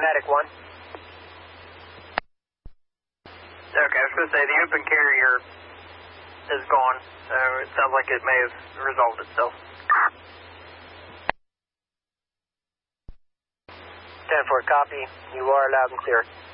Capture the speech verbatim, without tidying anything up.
Medic one. Okay, I was going to say the open carrier is gone, so it sounds like it may have resolved itself. ten four, copy. You are loud and clear.